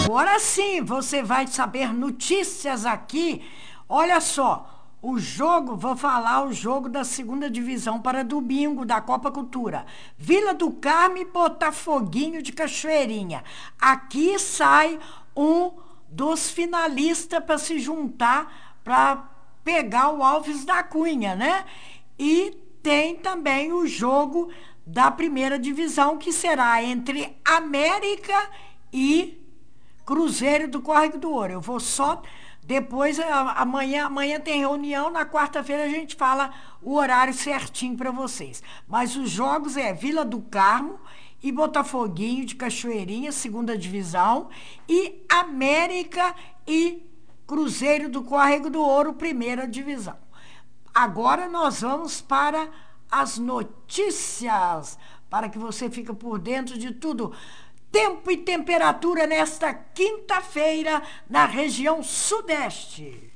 Agora sim, você vai saber notícias aqui. Olha só, vou falar o jogo da segunda divisão para domingo da Copa Cultura. Vila do Carmo e Botafoguinho de Cachoeirinha. Aqui sai um dos finalistas para se juntar para pegar o Alves da Cunha, né? E tem também o jogo da primeira divisão, que será entre América e Cruzeiro do Córrego do Ouro. Eu vou só depois, amanhã tem reunião, na quarta-feira a gente fala o horário certinho para vocês. Mas os jogos é Vila do Carmo e Botafoguinho de Cachoeirinha, segunda divisão, e América e Cruzeiro do Córrego do Ouro, primeira divisão. Agora nós vamos para as notícias, para que você fique por dentro de tudo. Tempo e temperatura nesta quinta-feira na região sudeste.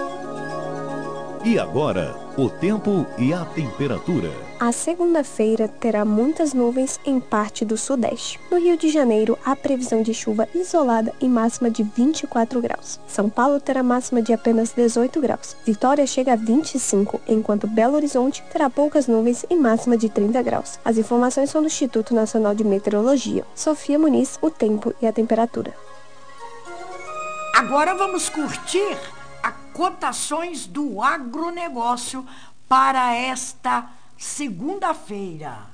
E agora, o tempo e a temperatura. A segunda-feira terá muitas nuvens em parte do sudeste. No Rio de Janeiro, há previsão de chuva isolada e máxima de 24 graus. São Paulo terá máxima de apenas 18 graus. Vitória chega a 25, enquanto Belo Horizonte terá poucas nuvens e máxima de 30 graus. As informações são do Instituto Nacional de Meteorologia. Sofia Muniz, o tempo e a temperatura. Agora vamos curtir as cotações do agronegócio para esta segunda-feira.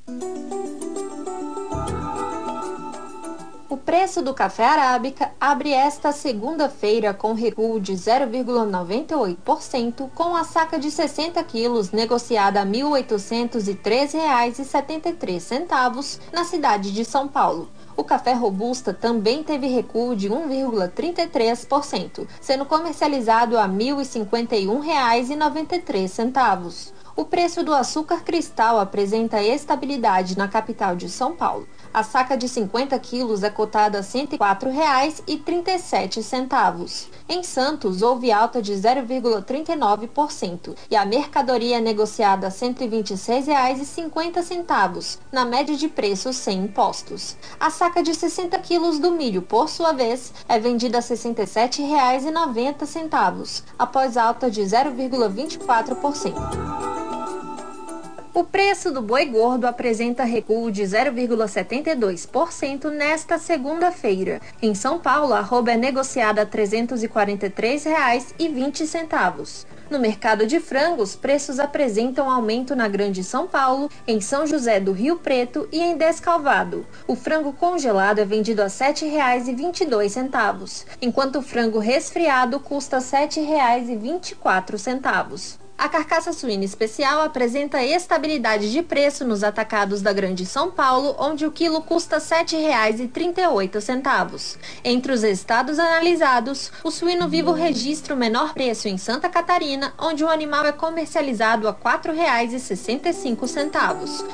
O preço do café arábica abre esta segunda-feira com recuo de 0,98%, com a saca de 60 quilos negociada a R$ 1.803,73 na cidade de São Paulo. O café robusta também teve recuo de 1,33%, sendo comercializado a R$ 1.051,93. O preço do açúcar cristal apresenta estabilidade na capital de São Paulo. A saca de 50 quilos é cotada a R$ 104,37. Em Santos, houve alta de 0,39% e a mercadoria é negociada a R$ 126,50, na média de preços sem impostos. A saca de 60 quilos do milho, por sua vez, é vendida a R$ 67,90, após alta de 0,24%. O preço do boi gordo apresenta recuo de 0,72% nesta segunda-feira. Em São Paulo, a arroba é negociada a R$ 343,20. No mercado de frangos, preços apresentam aumento na Grande São Paulo, em São José do Rio Preto e em Descalvado. O frango congelado é vendido a R$ 7,22, enquanto o frango resfriado custa R$ 7,24. A carcaça suína especial apresenta estabilidade de preço nos atacados da Grande São Paulo, onde o quilo custa R$ 7,38. Entre os estados analisados, o suíno vivo registra o menor preço em Santa Catarina, onde o animal é comercializado a R$ 4,65.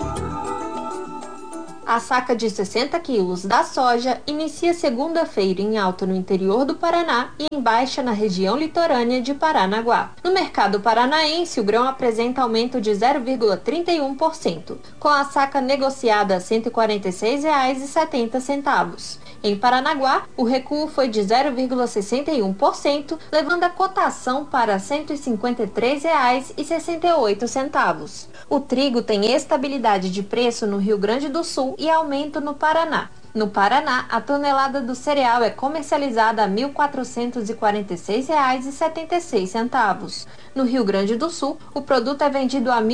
A saca de 60 quilos da soja inicia segunda-feira em alta no interior do Paraná e em baixa na região litorânea de Paranaguá. No mercado paranaense, o grão apresenta aumento de 0,31%, com a saca negociada a R$ 146,70. Em Paranaguá, o recuo foi de 0,61%, levando a cotação para R$ 153,68. O trigo tem estabilidade de preço no Rio Grande do Sul e aumento no Paraná. No Paraná, a tonelada do cereal é comercializada a R$ 1.446,76. No Rio Grande do Sul, o produto é vendido a R$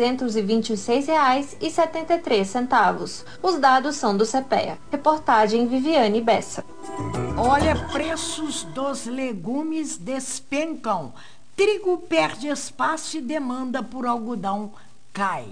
1.326,73. Os dados são do CPEA. Reportagem Viviane Bessa. Olha, preços dos legumes despencam. Trigo perde espaço e demanda por algodão cai.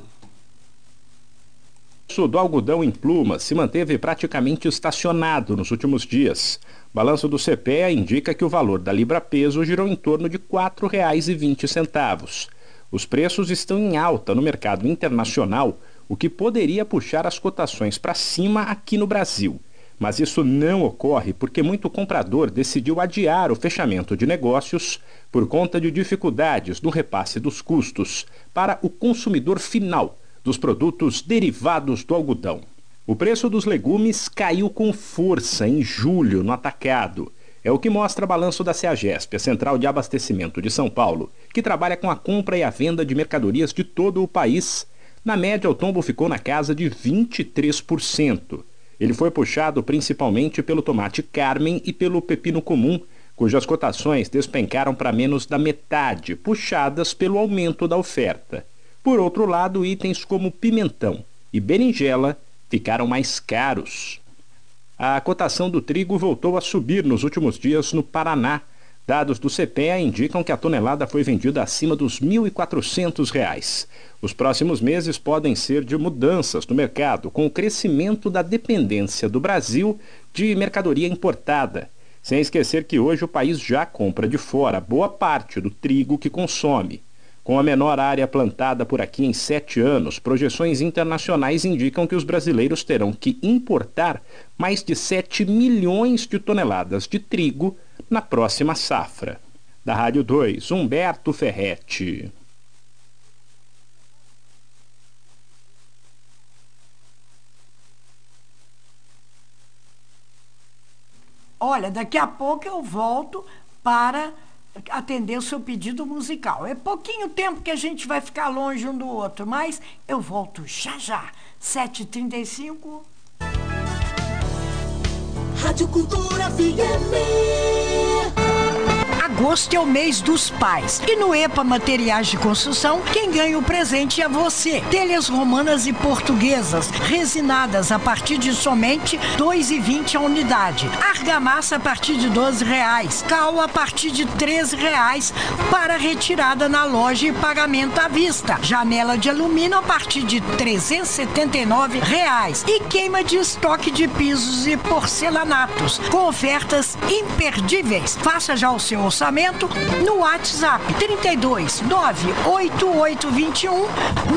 O preço do algodão em pluma se manteve praticamente estacionado nos últimos dias. O balanço do CPEA indica que o valor da libra-peso girou em torno de R$ 4,20. Os preços estão em alta no mercado internacional, o que poderia puxar as cotações para cima aqui no Brasil. Mas isso não ocorre porque muito comprador decidiu adiar o fechamento de negócios por conta de dificuldades no repasse dos custos para o consumidor final dos produtos derivados do algodão. O preço dos legumes caiu com força em julho no atacado. É o que mostra balanço da CEAGESP, a Central de Abastecimento de São Paulo, que trabalha com a compra e a venda de mercadorias de todo o país. Na média, o tombo ficou na casa de 23%. Ele foi puxado principalmente pelo tomate Carmen e pelo pepino comum, cujas cotações despencaram para menos da metade, puxadas pelo aumento da oferta. Por outro lado, itens como pimentão e berinjela ficaram mais caros. A cotação do trigo voltou a subir nos últimos dias no Paraná. Dados do CPEA indicam que a tonelada foi vendida acima dos R$ 1.400. Os próximos meses podem ser de mudanças no mercado, com o crescimento da dependência do Brasil de mercadoria importada. Sem esquecer que hoje o país já compra de fora boa parte do trigo que consome. Com a menor área plantada por aqui em 7 anos, projeções internacionais indicam que os brasileiros terão que importar mais de 7 milhões de toneladas de trigo na próxima safra. Da Rádio 2, Humberto Ferretti. Olha, daqui a pouco eu volto para atender o seu pedido musical. É pouquinho tempo que a gente vai ficar longe um do outro, mas eu volto já já. 7h35. Rádio Cultura FM. Agosto é o mês dos pais. E no EPA Materiais de Construção, quem ganha o presente é você. Telhas romanas e portuguesas, resinadas a partir de somente R$ 2,20 a unidade. Argamassa a partir de R$ 12,00. Cal a partir de R$ 13,00 para retirada na loja e pagamento à vista. Janela de alumínio a partir de R$ 379,00. E queima de estoque de pisos e porcelanatos, com ofertas imperdíveis. Faça já o seu orçamento no WhatsApp 32 98821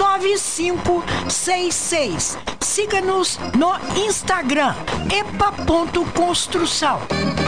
9566. Siga-nos no Instagram epa.construção.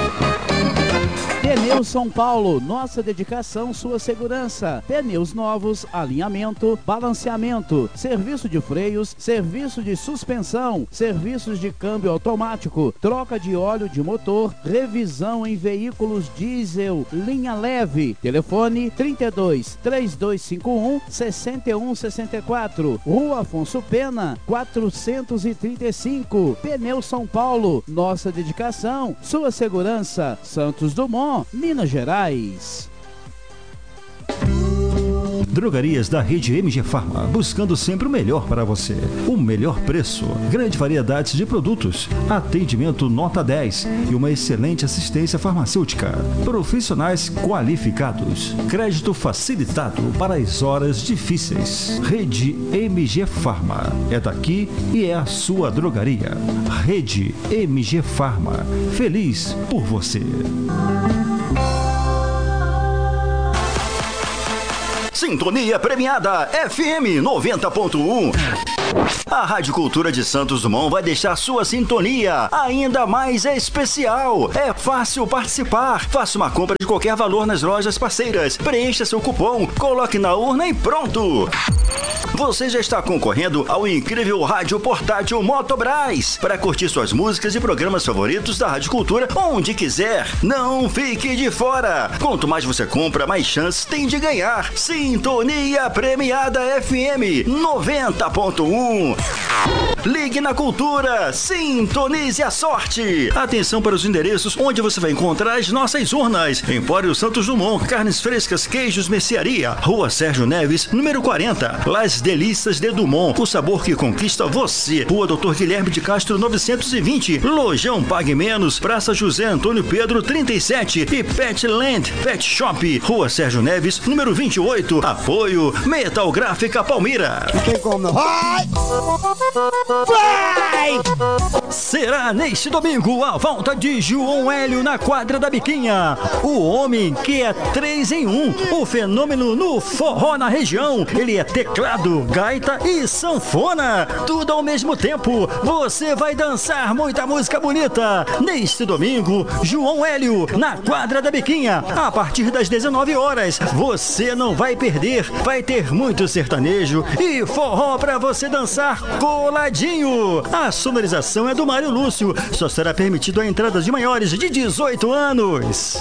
Pneus São Paulo, nossa dedicação, sua segurança. Pneus novos, alinhamento, balanceamento, serviço de freios, serviço de suspensão, serviços de câmbio automático, troca de óleo de motor, revisão em veículos diesel, linha leve. Telefone 32 3251 6164. Rua Afonso Pena, 435. Pneus São Paulo, nossa dedicação, sua segurança. Santos Dumont, Minas Gerais. Drogarias da rede MG Farma, buscando sempre o melhor para você. O melhor preço, grande variedade de produtos, atendimento nota 10 e uma excelente assistência farmacêutica. Profissionais qualificados, crédito facilitado para as horas difíceis. Rede MG Farma, é daqui e é a sua drogaria. Rede MG Farma, feliz por você. Sintonia Premiada FM 90.1. A Rádio Cultura de Santos Dumont vai deixar sua sintonia ainda mais especial. É fácil participar. Faça uma compra de qualquer valor nas lojas parceiras. Preencha seu cupom, coloque na urna e pronto. Você já está concorrendo ao incrível rádio portátil Motobras para curtir suas músicas e programas favoritos da Rádio Cultura onde quiser. Não fique de fora. Quanto mais você compra, mais chances tem de ganhar. Sintonia Premiada FM 90.1. Ligue na Cultura, sintonize a sorte. Atenção para os endereços onde você vai encontrar as nossas urnas. Empório Santos Dumont, carnes frescas, queijos, mercearia. Rua Sérgio Neves, número 40. Las Delícias de Dumont, o sabor que conquista você. Rua Doutor Guilherme de Castro 920. Lojão Pague Menos, Praça José Antônio Pedro 37 e Petland Pet Shop, Rua Sérgio Neves, número 28. Apoio Metal Gráfica Palmira. Tem como? Vai! Será neste domingo a volta de João Hélio na quadra da Biquinha. O homem que é 3 em 1, o fenômeno no forró na região. Ele é teclado, teclado, gaita e sanfona. Tudo ao mesmo tempo. Você vai dançar muita música bonita. Neste domingo, João Hélio, na quadra da Biquinha, a partir das 19 horas. Você não vai perder. Vai ter muito sertanejo e forró pra você dançar coladinho. A sonorização é do Mário Lúcio. Só será permitido a entrada de maiores de 18 anos.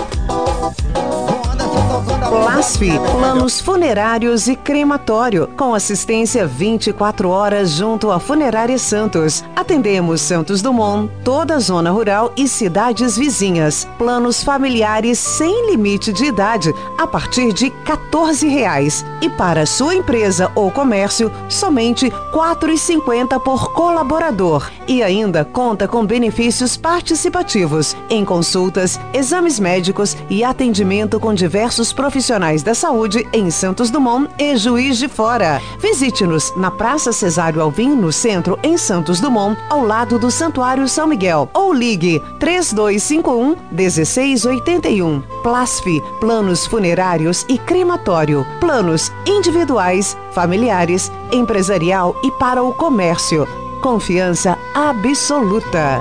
Plasf, planos funerários e crematório, com assistência 24 horas junto à Funerária Santos. Atendemos Santos Dumont, toda a zona rural e cidades vizinhas. Planos familiares sem limite de idade, a partir de R$14. E para sua empresa ou comércio, somente R$ 4,50 por colaborador. E ainda conta com benefícios participativos em consultas, exames médicos e atendimento com diversos profissionais da saúde em Santos Dumont e Juiz de Fora. Visite-nos na Praça Cesário Alvim, no centro, em Santos Dumont, ao lado do Santuário São Miguel. Ou ligue 3251-1681. Plasf, planos funerários e crematório. Planos individuais, familiares, empresarial e para o comércio. Confiança absoluta.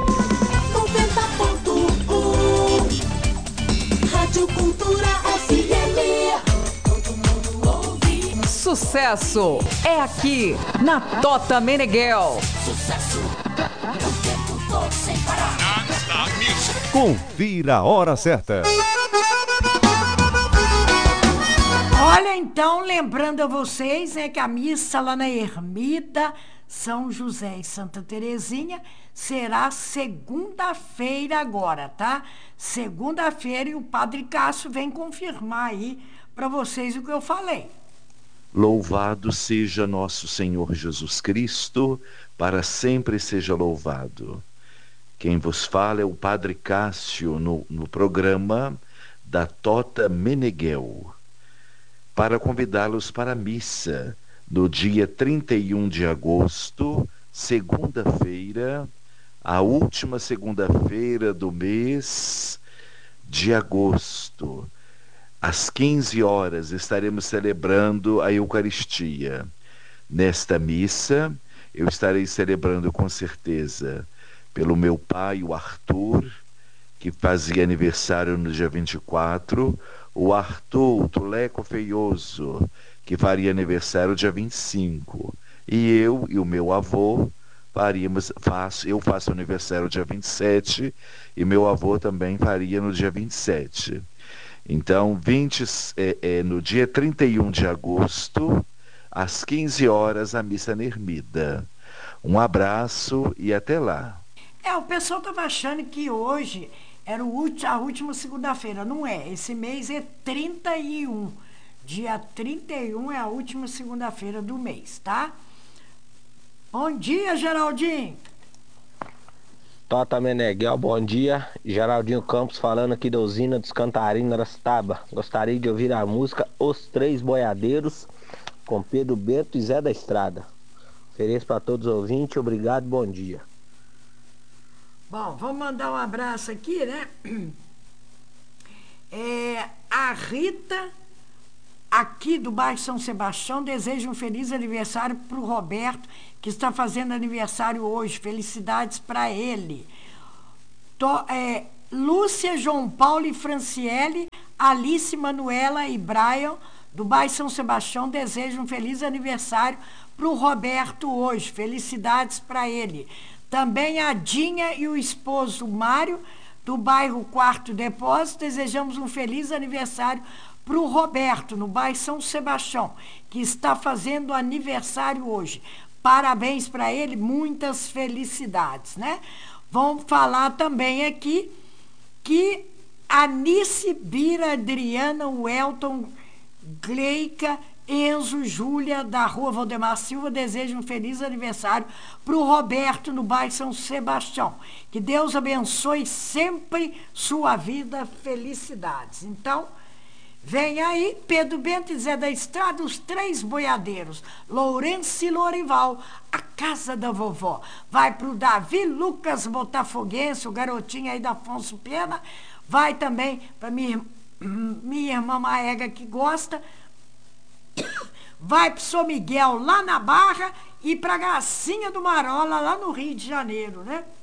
90.1 Rádio Cultura FM. Todo mundo ouve. Sucesso é aqui na Tota Meneghel. Sucesso. O tempo todo sem parar. Confira a hora certa. Olha, então, lembrando a vocês, que a missa lá na Ermida São José e Santa Terezinha será segunda-feira agora, tá? Segunda-feira, e o Padre Cássio vem confirmar aí para vocês o que eu falei. Louvado seja nosso Senhor Jesus Cristo, para sempre seja louvado. Quem vos fala é o Padre Cássio no programa da Tota Meneghel, para convidá-los para a missa no dia 31 de agosto, segunda-feira, a última segunda-feira do mês de agosto. Às 15 horas estaremos celebrando a Eucaristia. Nesta missa, eu estarei celebrando com certeza pelo meu pai, o Arthur, que fazia aniversário no dia 24, o Arthur, o Tuleco Feioso, que faria aniversário dia 25, e eu e o meu avô eu faço aniversário dia 27, e meu avô também faria no dia 27. Então, no dia 31 de agosto, às 15 horas, a missa na Ermida. Um abraço e até lá. O pessoal estava achando que hoje era a última segunda-feira. Não é. Esse mês é 31. Dia 31 é a última segunda-feira do mês, tá? Bom dia, Geraldinho. Tota Meneghel, bom dia. Geraldinho Campos falando aqui da usina dos Cantarinos, Aracitaba. Gostaria de ouvir a música Os Três Boiadeiros, com Pedro Bento e Zé da Estrada. Ofereço para todos os ouvintes, obrigado, bom dia. Bom, vamos mandar um abraço aqui, né? A Rita, aqui do bairro São Sebastião, deseja um feliz aniversário para o Roberto, que está fazendo aniversário hoje. Felicidades para ele. Lúcia, João Paulo e Franciele, Alice, Manuela e Brian, do bairro São Sebastião, desejam um feliz aniversário para o Roberto hoje. Felicidades para ele. Também a Dinha e o esposo Mário, do bairro Quarto Depósito, desejamos um feliz aniversário para o Roberto, no bairro São Sebastião, que está fazendo aniversário hoje. Parabéns para ele, muitas felicidades, né? Vamos falar também aqui que Anice, Bira, Adriana, Welton, Gleica, Enzo, Júlia, da rua Valdemar Silva, desejam um feliz aniversário para o Roberto, no bairro São Sebastião. Que Deus abençoe sempre sua vida, felicidades. Então, vem aí Pedro Bento e Zé da Estrada, os Três Boiadeiros, Lourenço e Lorival, a casa da vovó. Vai para o Davi Lucas Botafoguense, o garotinho aí da Afonso Pena. Vai também para minha irmã Maega, que gosta. vai para São Miguel, lá na Barra, e para Gracinha do Marola, lá no Rio de Janeiro, né?